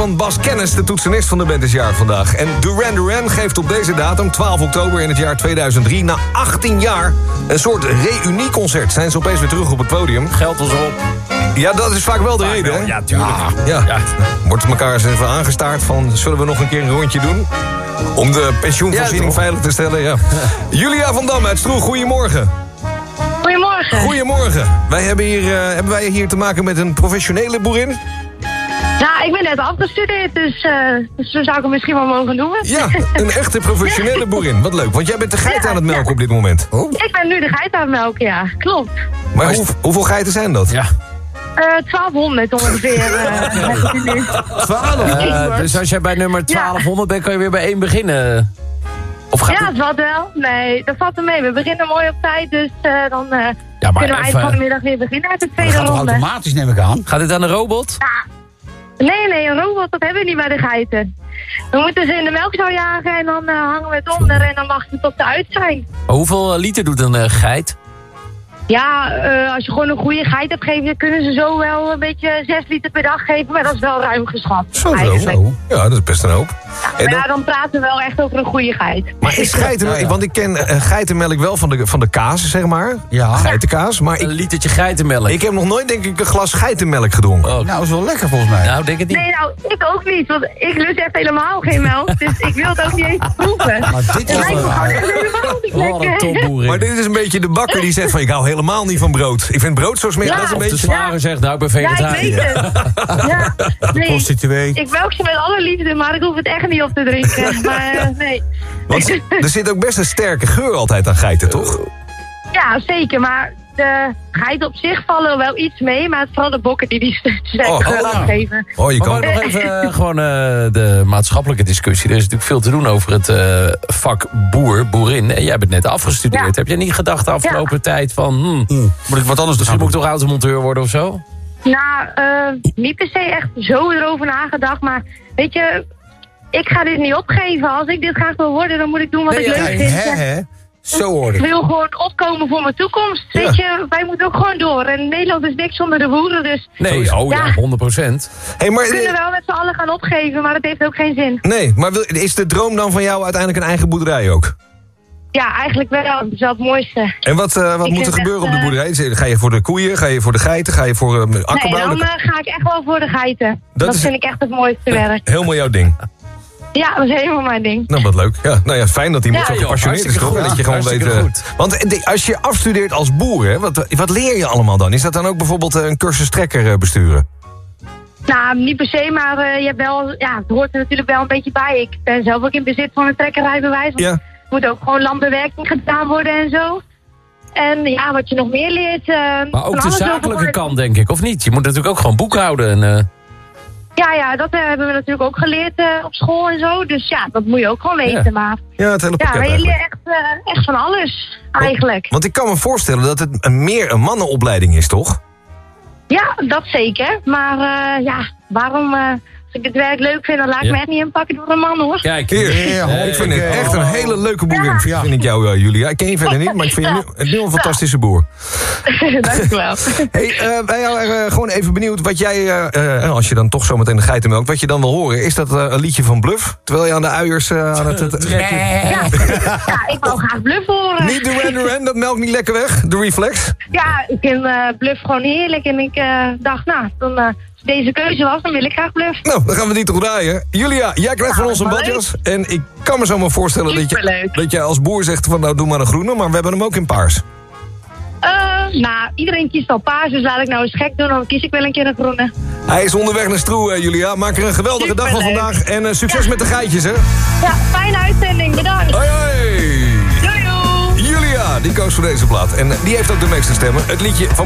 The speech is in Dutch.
want Bas Kennis, de toetsenist van de band, is jarig vandaag. En Duran Duran geeft op deze datum, 12 oktober in het jaar 2003... na 18 jaar een soort reunieconcert. Zijn ze opeens weer terug op het podium. Geld was op. Ja, dat is vaak wel de reden, hè? Ja, tuurlijk. Ja. Wordt elkaar eens even aangestaard van... zullen we nog een keer een rondje doen? Om de pensioenvoorziening veilig te stellen, ja. Julia van Dam uit Stroe, goedemorgen. Goedemorgen. Goedemorgen. Hebben wij hier te maken met een professionele boerin? Nou, ik ben net afgestudeerd, dus zo zou ik hem misschien wel mogen noemen. Ja, een echte professionele boerin. Wat leuk, want jij bent de geit aan het melken op dit moment. Oh. Ik ben nu de geit aan het melken, ja. Klopt. Maar hoeveel geiten zijn dat? Ja. 1200 ongeveer. 12? Dus als jij bij nummer 1200 bent, kan je weer bij 1 beginnen. Of gaat het valt wel. Nee, dat valt er mee. We beginnen mooi op tijd, dus dan kunnen we eind van de middag weer beginnen uit de tweede ronde. Dat gaat automatisch, neem ik aan. Gaat dit aan de robot? Ja. Nee, een robot, dat hebben we niet bij de geiten. We moeten ze in de melkzal jagen en dan hangen we het onder en dan wachten we tot ze uit zijn. Maar hoeveel liter doet een geit? Ja, als je gewoon een goede geit hebt gegeven, kunnen ze zo wel een beetje 6 liter per dag geven. Maar dat is wel ruim geschat. Zo. Ja, dat is best een hoop. Ja, dan praten we wel echt over een goede geit. Maar is geitenmelk, want ik ken geitenmelk wel van de kaas, zeg maar. Ja. Geitenkaas. Maar een litertje geitenmelk. Ik heb nog nooit, denk ik, een glas geitenmelk gedronken. Oh. Nou, is wel lekker volgens mij. Nou, denk het niet. Nee, nou, ik ook niet. Want ik lust echt helemaal geen melk. Dus ik wil het ook niet eens proeven. Maar dit is wel raar. Wat een topboerin. Maar dit is een beetje de bakker die zegt van... ik hou helemaal niet van brood. Ik vind brood zo smerig. Ja, Dat is een beetje... de slager zegt, nou, ik ben vegetariër. Ja, ik weet het. Ja, nee. Prostituee. Ik melk ze met alle liefde, maar ik hoef het echt niet op te drinken. Maar nee. Want er zit ook best een sterke geur altijd aan geiten, toch? Ja, zeker. Maar de geiten op zich vallen wel iets mee. Maar het is vooral de bokken die sterke geur afgeven. Oh, je kan... Maar nog even gewoon de maatschappelijke discussie. Er is natuurlijk veel te doen over het vak boerin. En jij bent net afgestudeerd. Ja. Heb jij niet gedacht de afgelopen tijd van... moet ik wat anders doen? Moet ik toch automonteur worden of zo? Nou, niet per se echt zo erover nagedacht. Maar weet je, ik ga dit niet opgeven. Als ik dit graag wil worden, dan moet ik doen wat ik leuk vind. Zo hoor ik wil gewoon opkomen voor mijn toekomst. Ja. Weet je, wij moeten ook gewoon door. En Nederland is niks zonder de boeren, dus... Nee, 100%. Hey, maar, we kunnen wel met z'n allen gaan opgeven, maar dat heeft ook geen zin. Nee, maar is de droom dan van jou uiteindelijk een eigen boerderij ook? Ja, eigenlijk wel. Dat is wel het mooiste. En wat moet er gebeuren op de boerderij? Ga je voor de koeien? Ga je voor de geiten? Ga je voor akkerbouw? Nee, dan ga ik echt wel voor de geiten. Dat vind ik echt het mooiste werk. Helemaal jouw ding. Ja, dat is helemaal mijn ding. Nou, wat leuk. Ja, nou ja, fijn dat iemand zo gepassioneerd is, toch? Dat je gewoon weet... Want als je afstudeert als boer, hè, wat leer je allemaal dan? Is dat dan ook bijvoorbeeld een cursus trekker besturen? Nou, niet per se, maar je hebt wel... Ja, het hoort er natuurlijk wel een beetje bij. Ik ben zelf ook in bezit van een trekkerrijbewijs. Ja. Er moet ook gewoon landbewerking gedaan worden en zo. En ja, wat je nog meer leert... maar ook de zakelijke kant, denk ik, of niet? Je moet natuurlijk ook gewoon boekhouden en... Ja, dat hebben we natuurlijk ook geleerd op school en zo. Dus ja, dat moet je ook gewoon weten. Maar ja, het hele pakket je leert echt van alles, eigenlijk. Want ik kan me voorstellen dat het meer een mannenopleiding is, toch? Ja, dat zeker. Maar waarom... als ik het werk leuk vind, dan laat ik me echt niet inpakken door een man, hoor. Kijk, ik vind het echt een hele leuke boerin, vind ik jou, Julia. Ik ken je verder niet, maar ik vind je nu een fantastische boer. Dank u wel. Hey, wij zijn gewoon even benieuwd wat jij, als je dan toch zo meteen de geiten melkt, wat je dan wil horen. Is dat een liedje van Bluff? Terwijl je aan de uiers aan het trekken... Ja, ik wil graag Bluff horen. Niet Duran, dat melkt niet lekker weg, de Reflex. Ja, ik vind Bluff gewoon heerlijk en ik dacht, nou, dan... deze keuze was, dan wil ik graag Bluff. Nou, dan gaan we die toch draaien. Julia, jij krijgt van ons een badjas. En ik kan me zo maar voorstellen dat jij als boer zegt van nou doe maar een groene, maar we hebben hem ook in paars. Nou, iedereen kiest al paars, dus laat ik nou eens gek doen, dan kies ik wel een keer een groene. Hij is onderweg naar Stroe, Julia. Maak er een geweldige dag van vandaag en succes met de geitjes, hè. Ja, fijne uitzending, bedankt. Hoi, hoi. Julia, die koos voor deze plaat. En die heeft ook de meeste stemmen. Het liedje van